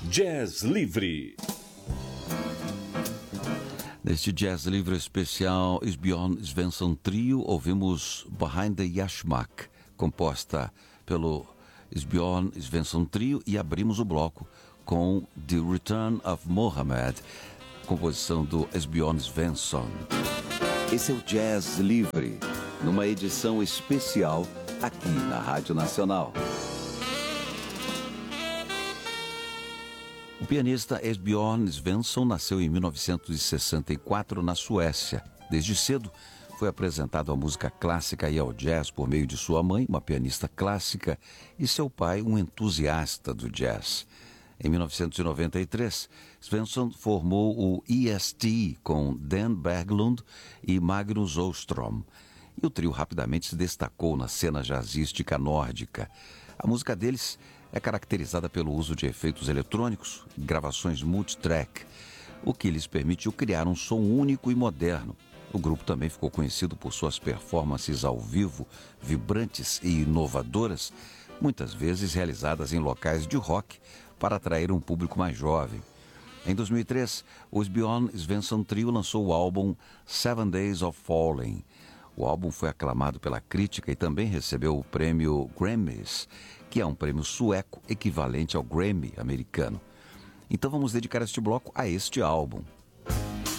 Jazz Livre. Neste Jazz Livre especial Esbjørn Svensson Trio, ouvimos Behind the Yashmak, composta pelo Esbjørn Svensson Trio, e abrimos o bloco com The Return of Mohammed, composição do Esbjørn Svensson. Esse é o Jazz Livre, numa edição especial aqui na Rádio Nacional. O pianista Esbjørn Svensson nasceu em 1964 na Suécia. Desde cedo foi apresentado à música clássica e ao jazz por meio de sua mãe, uma pianista clássica, e seu pai, um entusiasta do jazz. Em 1993, Svensson formou o EST com Dan Berglund e Magnus Åström. E o trio rapidamente se destacou na cena jazzística nórdica. A música deles é caracterizada pelo uso de efeitos eletrônicos e gravações multitrack, o que lhes permitiu criar um som único e moderno. O grupo também ficou conhecido por suas performances ao vivo, vibrantes e inovadoras, muitas vezes realizadas em locais de rock para atrair um público mais jovem. Em 2003, o Esbjørn Svensson Trio lançou o álbum 7 Days of Falling. O álbum foi aclamado pela crítica e também recebeu o prêmio Grammys, que é um prêmio sueco equivalente ao Grammy americano. Então vamos dedicar este bloco a este álbum.